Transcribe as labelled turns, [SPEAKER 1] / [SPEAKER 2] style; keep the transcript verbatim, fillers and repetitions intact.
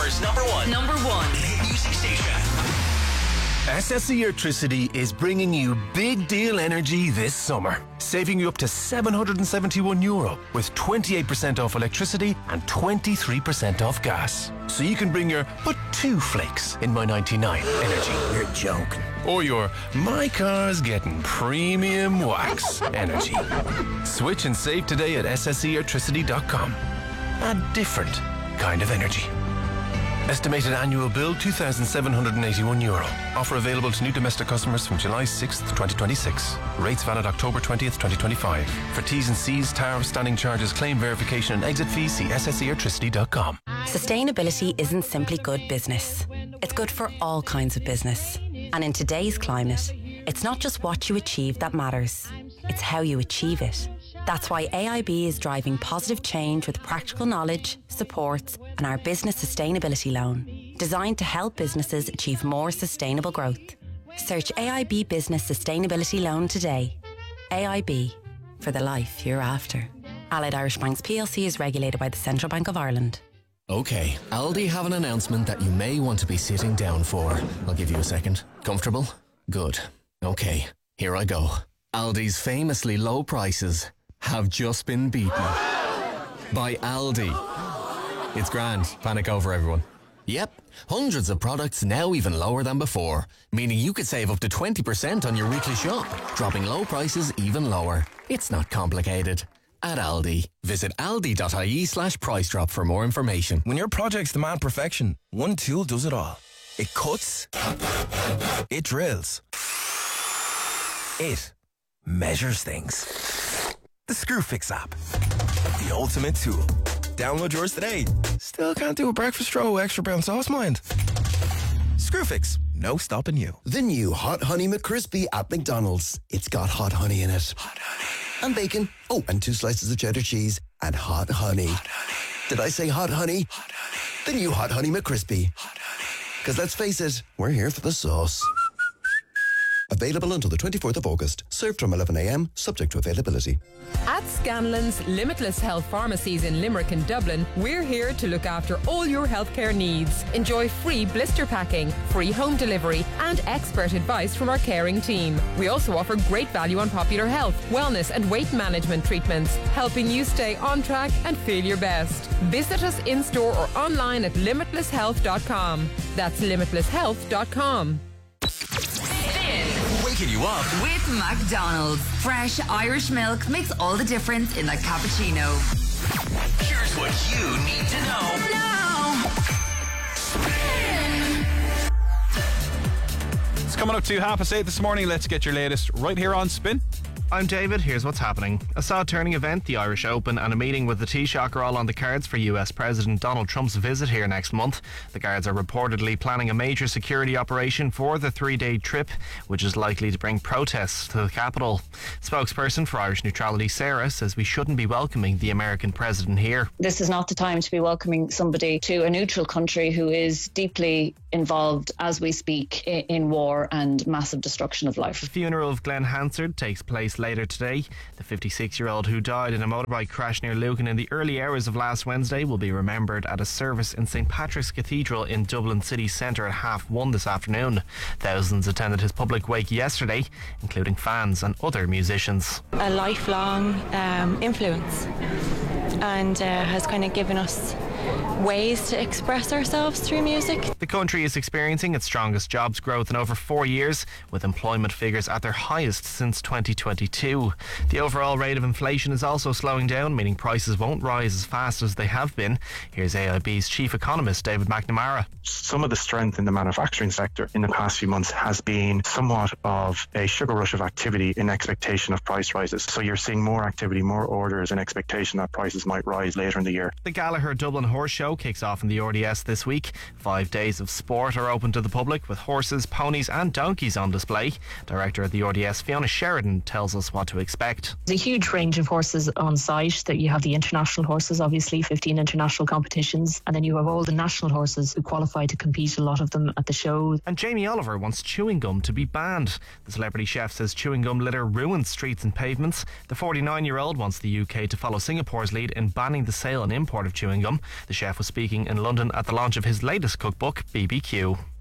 [SPEAKER 1] Vancouver's number one.
[SPEAKER 2] Number one.
[SPEAKER 1] Hit music station.
[SPEAKER 3] S S E Electricity is bringing you big deal energy this summer, saving you up to seven hundred seventy-one euro with twenty-eight percent off electricity and twenty-three percent off gas. So you can bring your but two flakes in my ninety-nine energy. You're joking. Or your my car's getting premium wax energy. Switch and save today at s s e electricity dot com. A different kind of energy. Estimated annual bill two thousand seven hundred eighty-one euro. Offer available to new domestic customers from July sixth, twenty twenty-six. Rates valid October twentieth, twenty twenty-five. For T's and C's, tariff, standing charges, claim verification and exit fees, see s s e electricity dot com.
[SPEAKER 4] Sustainability isn't simply good business. It's good for all kinds of business. And in today's climate, it's not just what you achieve that matters. It's how you achieve it. That's why A I B is driving positive change with practical knowledge, support, and our business sustainability loan, designed to help businesses achieve more sustainable growth. Search A I B Business Sustainability Loan today. A I B, for the life you're after. Allied Irish Banks P L C is regulated by the Central Bank of Ireland.
[SPEAKER 5] Okay, Aldi have an announcement that you may want to be sitting down for. I'll give you a second. Comfortable? Good. Okay, here I go. Aldi's famously low prices have just been beaten by Aldi. It's grand. Panic over, everyone. Yep, hundreds of products now even lower than before, meaning you could save up to twenty percent on your weekly shop, dropping low prices even lower. It's not complicated. At Aldi. Visit aldi.ie slash price drop for more information.
[SPEAKER 6] When your projects demand perfection, one tool does it all. It cuts, it drills, it measures things. The Screwfix app, the ultimate tool. Download yours today. Still can't do a breakfast roll with extra brown sauce, mind? Screwfix, no stopping you.
[SPEAKER 7] The new Hot Honey McCrispy at McDonald's. It's got hot honey in it.
[SPEAKER 1] Hot honey.
[SPEAKER 7] And bacon. Oh, and two slices of cheddar cheese and hot honey.
[SPEAKER 1] Hot honey.
[SPEAKER 7] Did I say hot honey?
[SPEAKER 1] Hot honey.
[SPEAKER 7] The new Hot Honey McCrispy.
[SPEAKER 1] Hot honey.
[SPEAKER 7] Because let's face it, we're here for the sauce. Available until the twenty-fourth of August. Served from eleven a m, subject to availability.
[SPEAKER 8] At Scanlon's Limitless Health Pharmacies in Limerick and Dublin, we're here to look after all your healthcare needs. Enjoy free blister packing, free home delivery, and expert advice from our caring team. We also offer great value on popular health, wellness, and weight management treatments, helping you stay on track and feel your best. Visit us in store or online at limitless health dot com. That's limitless health dot com.
[SPEAKER 1] Waking you up
[SPEAKER 2] With McDonald's. Fresh Irish milk makes all the difference in that cappuccino.
[SPEAKER 1] Here's what you need to know
[SPEAKER 2] now.
[SPEAKER 9] It's coming up to half past eight this morning. Let's get your latest right here on Spin. I'm David. Here's what's happening. A sad-turning event, the Irish Open, and a meeting with the Taoiseach are all on the cards for U S President Donald Trump's visit here next month. The Guards are reportedly planning a major security operation for the three-day trip, which is likely to bring protests to the capital. Spokesperson for Irish Neutrality, Sarah, says we shouldn't be welcoming the American president here.
[SPEAKER 10] This is not the time to be welcoming somebody to a neutral country who is deeply involved, as we speak, in war and massive destruction of life.
[SPEAKER 9] The funeral of Glenn Hansard takes place later today. The fifty-six-year-old who died in a motorbike crash near Lucan in the early hours of last Wednesday will be remembered at a service in Saint Patrick's Cathedral in Dublin city centre at half one this afternoon. Thousands attended his public wake yesterday, including fans and other musicians.
[SPEAKER 11] A lifelong um, influence, and uh, has kind of given us ways to express ourselves through music.
[SPEAKER 9] The country is experiencing its strongest jobs growth in over four years, with employment figures at their highest since twenty twenty-two. The overall rate of inflation is also slowing down, meaning prices won't rise as fast as they have been. Here's A I B's chief economist, David McNamara.
[SPEAKER 12] Some of the strength in the manufacturing sector in the past few months has been somewhat of a sugar rush of activity in expectation of price rises. So you're seeing more activity, more orders in expectation that prices might rise later in the year.
[SPEAKER 9] The Gallagher Dublin Horse Show kicks off in the R D S this week. Five days of sport are open to the public, with horses, ponies and donkeys on display. Director at the R D S, Fiona Sheridan, tells us what to expect.
[SPEAKER 13] There's a huge range of horses on site. That you have the international horses, obviously fifteen international competitions, and then you have all the national horses who qualify to compete, a lot of them at the show.
[SPEAKER 9] And Jamie Oliver wants chewing gum to be banned. The celebrity chef says chewing gum litter ruins streets and pavements. The forty-nine-year-old wants the U K to follow Singapore's lead in banning the sale and import of chewing gum. The chef was speaking in London at the launch of his latest cookbook, B B Q.